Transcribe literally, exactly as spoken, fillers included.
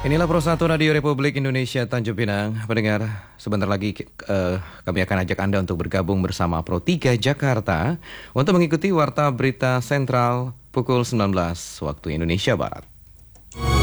Inilah Pro satu Radio Republik Indonesia Tanjung Pinang. Pendengar, sebentar lagi uh, kami akan ajak Anda untuk bergabung bersama Pro tiga Jakarta untuk mengikuti Warta Berita Sentral pukul sembilan belas waktu Indonesia Barat.